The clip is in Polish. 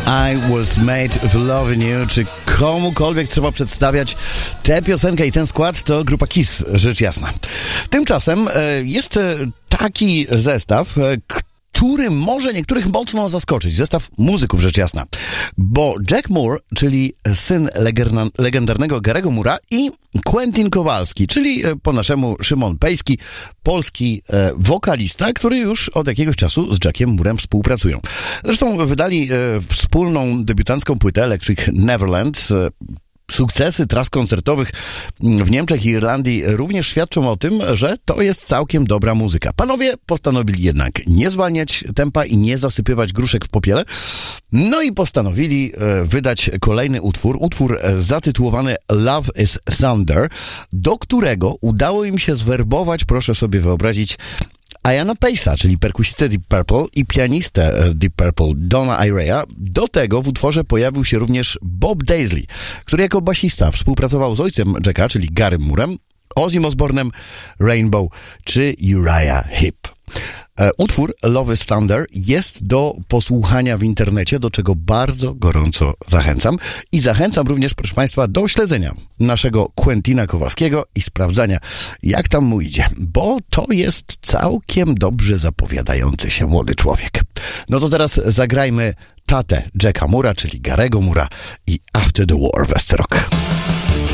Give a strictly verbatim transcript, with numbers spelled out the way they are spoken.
I Was Made for Loving You. Czy komukolwiek trzeba przedstawiać tę piosenkę i ten skład, to grupa Kiss, rzecz jasna. Tymczasem jest taki zestaw, który może niektórych mocno zaskoczyć. Zestaw muzyków, rzecz jasna. Bo Jack Moore, czyli syn legerna, legendarnego Garego Moore'a, i Quentin Kowalski, czyli po naszemu Szymon Pejski, polski e, wokalista, który już od jakiegoś czasu z Jackiem Moorem współpracują. Zresztą wydali e, wspólną debiutancką płytę Electric Neverland. E, Sukcesy tras koncertowych w Niemczech i Irlandii również świadczą o tym, że to jest całkiem dobra muzyka. Panowie postanowili jednak nie zwalniać tempa i nie zasypywać gruszek w popiele. No i postanowili wydać kolejny utwór, utwór zatytułowany Love is Thunder, do którego udało im się zwerbować, proszę sobie wyobrazić, Iana Pace'a, czyli perkusistę Deep Purple i pianistę Deep Purple Donna Irea. Do tego w utworze pojawił się również Bob Daisley, który jako basista współpracował z ojcem Jacka, czyli Garym Moorem, Ozzym Osbournem, Rainbow czy Uriah Heep. Utwór Love is Thunder jest do posłuchania w internecie, do czego bardzo gorąco zachęcam. I zachęcam również, proszę Państwa, do śledzenia naszego Quentina Kowalskiego i sprawdzania, jak tam mu idzie, bo to jest całkiem dobrze zapowiadający się młody człowiek. No to teraz zagrajmy tatę Jacka Moore'a, czyli Garego Moore'a i After the War West Rock.